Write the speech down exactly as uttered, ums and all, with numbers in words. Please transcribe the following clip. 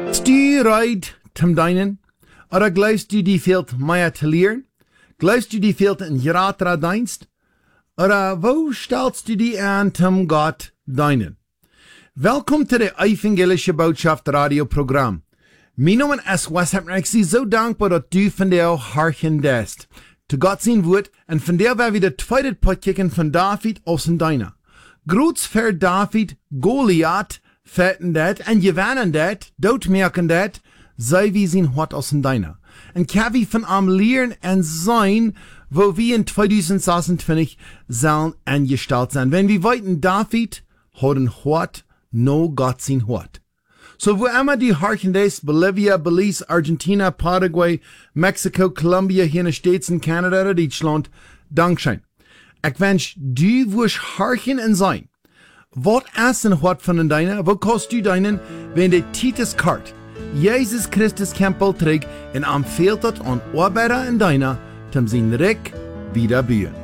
Stu reit zum deinen? Oder glaubst du, die fehlt mehr zu lernen? Glaubst du, die fehlt ein graterer Dienst? Oder wo stellst du die an zum Gott deinen? Welkom to de Evangelische Botschaft radioprogram. Mijn naam is Wes Hepner. Ik zie zo dankbaar dat du vandaag harken dest. Te God zijn woord en vandaag werden we de tweede pot kijken van David aus en Dina. Groots ver David, Goliath, fetten dat en gewannen dat, doodmerken dat, zij wie zijn hart aus en Dina. En kan we van am leren en zijn, wo we in twintig zesentwintig zullen angesteld zijn. Wenn we weten David hat een hart, no Gott sein hart. So wo immer die Harkendes, Bolivia, Belize, Argentina, Paraguay, Mexico, Colombia, hier in den States und Kanada oder Deutschland, Dankeschön. Ich wünsch, du wirst harken und sein. Was ist denn hart von deiner? Wo kannst du deinen, wenn der Titus Kart, Jesus Christus Campbell trägt und empfiehlt das an Arbeiter in deiner, zum sein Reck wieder bühen.